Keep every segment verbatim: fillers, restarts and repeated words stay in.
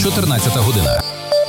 чотирнадцята година.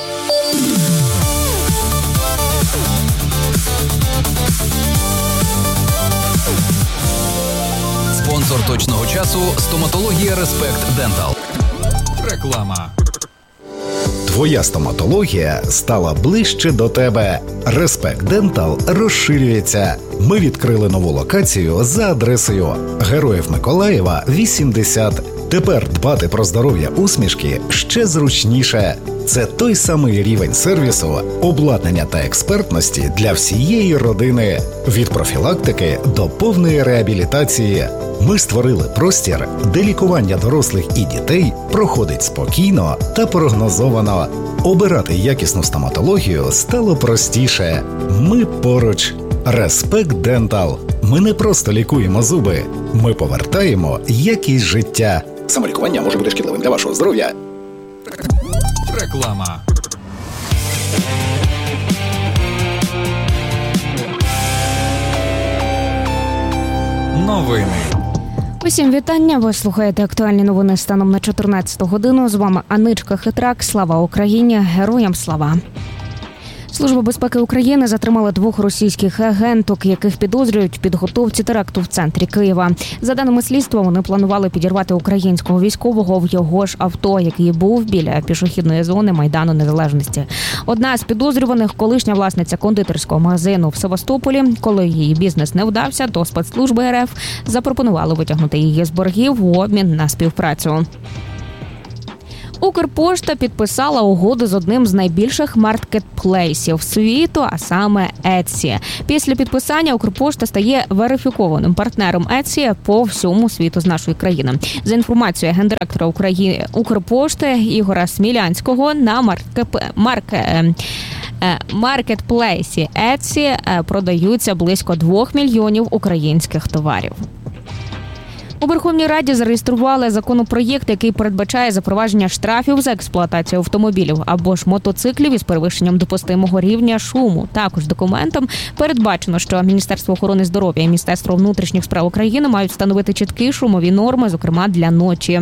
Спонсор точного часу – стоматологія Респект Дентал. Реклама. Твоя стоматологія стала ближче до тебе. Респект Дентал розширюється. Ми відкрили нову локацію за адресою Героїв Миколаєва, вісімдесят. Тепер дбати про здоров'я усмішки ще зручніше. Це той самий рівень сервісу, обладнання та експертності для всієї родини. Від профілактики до повної реабілітації. Ми створили простір, де лікування дорослих і дітей проходить спокійно та прогнозовано. Обирати якісну стоматологію стало простіше. Ми поруч. Респект Дентал. Ми не просто лікуємо зуби. Ми повертаємо якість життя. Самолікування може бути шкідливим для вашого здоров'я. Реклама. Новини. Усім вітання. Ви слухаєте актуальні новини станом на чотирнадцяту годину. З вами Аничка Хитрак. Слава Україні! Героям слава! Служба безпеки України затримала двох російських агенток, яких підозрюють в підготовці теракту в центрі Києва. За даними слідства, вони планували підірвати українського військового в його ж авто, який був біля пішохідної зони Майдану Незалежності. Одна з підозрюваних – колишня власниця кондитерського магазину в Севастополі. Коли її бізнес не вдався, то спецслужби РФ запропонували витягнути її з боргів в обмін на співпрацю. Укрпошта підписала угоду з одним з найбільших маркетплейсів світу, а саме Etsy. Після підписання Укрпошта стає верифікованим партнером Etsy по всьому світу з нашої країни. За інформацією гендиректора України Укрпошти Ігоря Смілянського, на маркеп... марке... маркетплейсі Etsy продаються близько двох мільйонів українських товарів. У Верховній Раді зареєстрували законопроєкт, який передбачає запровадження штрафів за експлуатацію автомобілів або ж мотоциклів із перевищенням допустимого рівня шуму. Також документом передбачено, що Міністерство охорони здоров'я і Міністерство внутрішніх справ України мають встановити чіткі шумові норми, зокрема для ночі.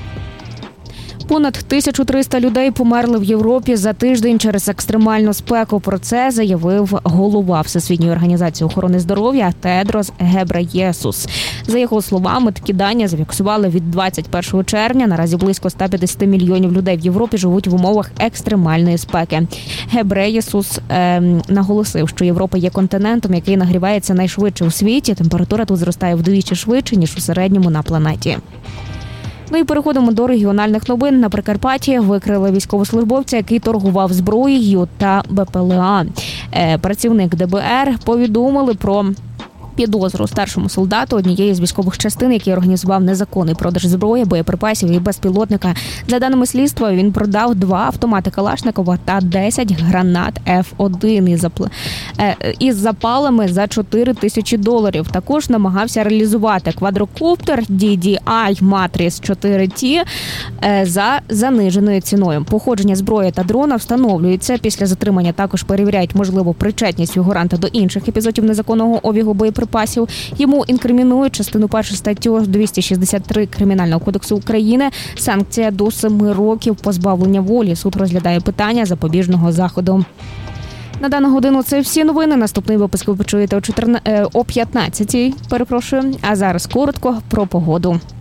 Понад тисяча триста людей померли в Європі за тиждень через екстремальну спеку. Про це заявив голова Всесвітньої організації охорони здоров'я Тедрос Гебреєсус. За його словами, такі дані зафіксували від двадцять першого червня. Наразі близько ста п'ятдесят мільйонів людей в Європі живуть в умовах екстремальної спеки. Гебреєсус е, наголосив, що Європа є континентом, який нагрівається найшвидше у світі. Температура тут зростає вдвічі швидше, ніж у середньому на планеті. Ну і переходимо до регіональних новин. На Прикарпатті викрили військовослужбовця, який торгував зброєю та БПЛА. Працівник ДБР повідомили про підозру старшому солдату однієї з військових частин, який організував незаконний продаж зброї, боєприпасів і безпілотника. За даними слідства, він продав два автомати Калашникова та десять гранат еф один із, запл... із запалами за чотири тисячі доларів. Також намагався реалізувати квадрокоптер ді ді ай Matrix чотири ті за заниженою ціною. Походження зброї та дрона встановлюється. Після затримання також перевіряють можливу причетність фігуранта до інших епізодів незаконного обігу боєприпасів. Йому інкримінують частину першу статтю двісті шістдесят три Кримінального кодексу України. Санкція до семи років позбавлення волі. Суд розглядає питання запобіжного заходу. На дану годину це всі новини. Наступний випуск ви почуєте о п'ятнадцятій. Перепрошую. А зараз коротко про погоду.